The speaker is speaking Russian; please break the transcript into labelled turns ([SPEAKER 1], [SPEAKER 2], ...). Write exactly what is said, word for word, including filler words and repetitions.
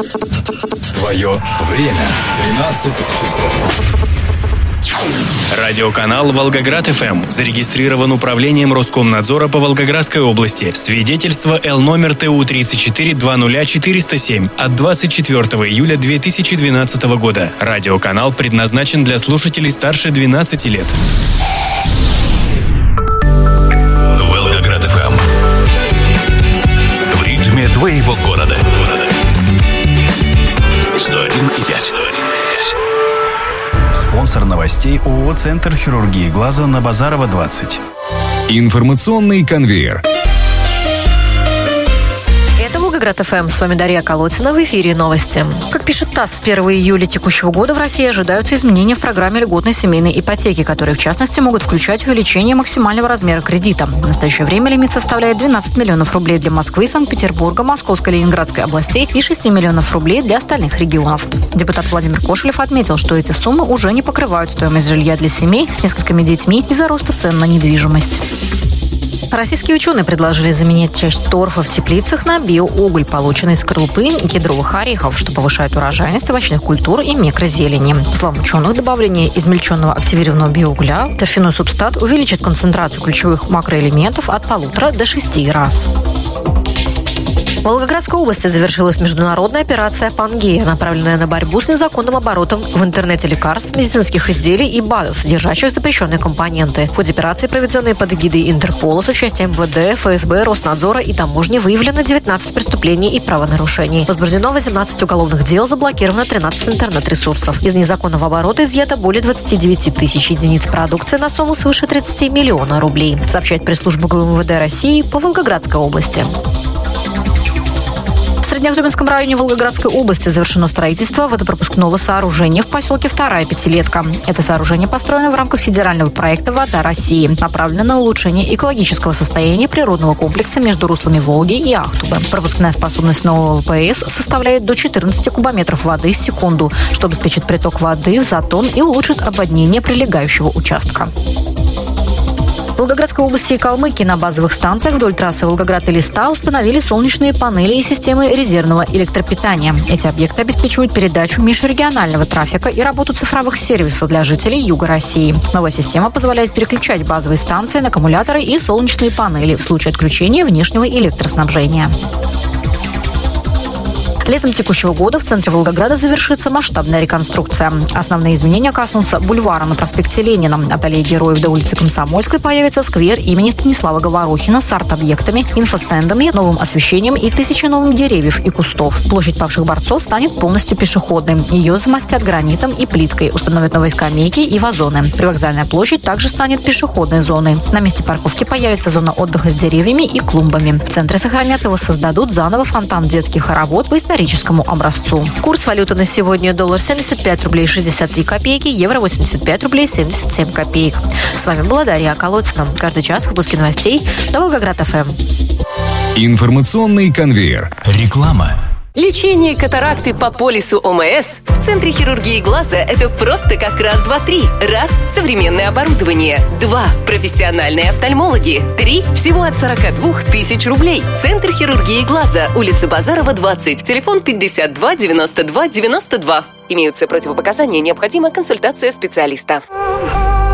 [SPEAKER 1] Твое время. тринадцать часов.
[SPEAKER 2] Радиоканал «Волгоград-ФМ» зарегистрирован управлением Роскомнадзора по Волгоградской области. Свидетельство Л номер Т У тридцать четыре двадцать ноль четыреста семь от двадцать четвёртого июля две тысячи двенадцатого года. Радиоканал предназначен для слушателей старше двенадцати лет.
[SPEAKER 3] Волгоград-ФМ. В ритме твоего города. сто один и пять.
[SPEAKER 4] Спонсор новостей ООО «Центр хирургии глаза» на Базарова, двадцать.
[SPEAKER 5] Информационный конвейер.
[SPEAKER 6] Волгоград-ФМ. С вами Дарья Колодцина. В эфире новости. Как пишет ТАСС, с первого июля текущего года в России ожидаются изменения в программе льготной семейной ипотеки, которые, в частности, могут включать увеличение максимального размера кредита. В настоящее время лимит составляет двенадцать миллионов рублей для Москвы, Санкт-Петербурга, Московской и Ленинградской областей и шесть миллионов рублей для остальных регионов. Депутат Владимир Кошелев отметил, что эти суммы уже не покрывают стоимость жилья для семей с несколькими детьми из-за роста цен на недвижимость. Российские ученые предложили заменить часть торфа в теплицах на биоуголь, полученный из скорлупы кедровых орехов, что повышает урожайность овощных культур и микрозелени. По словам ученых, добавление измельченного активированного биоугля в торфяной субстрат увеличит концентрацию ключевых макроэлементов от полутора до шести раз. В Волгоградской области завершилась международная операция «Пангея», направленная на борьбу с незаконным оборотом в интернете лекарств, медицинских изделий и БАДов, содержащих запрещенные компоненты. В ходе операции, проведенной под эгидой Интерпола с участием эм вэ дэ, эф эс бэ, Роснадзора и таможни, выявлено девятнадцать преступлений и правонарушений. Возбуждено восемнадцать уголовных дел, заблокировано тринадцать интернет-ресурсов. Из незаконного оборота изъято более двадцать девять тысяч единиц продукции на сумму свыше тридцать миллионов рублей, сообщает пресс-служба гэ эм вэ дэ России по Волгоградской области. В Среднеактубинском районе Волгоградской области завершено строительство водопропускного сооружения в поселке Вторая Пятилетка. Это сооружение построено в рамках федерального проекта «Вода России», направлено на улучшение экологического состояния природного комплекса между руслами Волги и Ахтубы. Пропускная способность нового вэ пэ эс составляет до четырнадцати кубометров воды в секунду, что обеспечит приток воды в затон и улучшит обводнение прилегающего участка. В Волгоградской области и Калмыкии на базовых станциях вдоль трассы Волгоград-Элиста установили солнечные панели и системы резервного электропитания. Эти объекты обеспечивают передачу межрегионального трафика и работу цифровых сервисов для жителей юга России. Новая система позволяет переключать базовые станции на аккумуляторы и солнечные панели в случае отключения внешнего электроснабжения. Летом текущего года в центре Волгограда завершится масштабная реконструкция. Основные изменения коснутся бульвара на проспекте Ленина. От аллеи Героев до улицы Комсомольской появится сквер имени Станислава Говорухина с арт-объектами, инфостендами, новым освещением и тысячей новых деревьев и кустов. Площадь павших борцов станет полностью пешеходной. Ее замостят гранитом и плиткой, установят новые скамейки и вазоны. Привокзальная площадь также станет пешеходной зоной. На месте парковки появится зона отдыха с деревьями и клумбами. В центре сохранят и воссоздадут заново фонтан детских хоровод по историческому образцу. Курс валюты на сегодня: доллар семьдесят пять рублей шестьдесят три копейки, евро восемьдесят пять рублей семьдесят семь копеек. С вами была Дарья Колодцина. Каждый час выпуски новостей на Волгоград-ФМ.
[SPEAKER 5] Информационный конвейер.
[SPEAKER 3] Реклама.
[SPEAKER 7] Лечение катаракты по полису О М С в Центре хирургии глаза – это просто как раз, два, три. Раз – современное оборудование. Два – профессиональные офтальмологи. Три – всего от сорока двух тысяч рублей. Центр хирургии глаза, улица Базарова, двадцать. Телефон пятьдесят два девяносто два девяносто два. Имеются противопоказания, необходима консультация специалиста.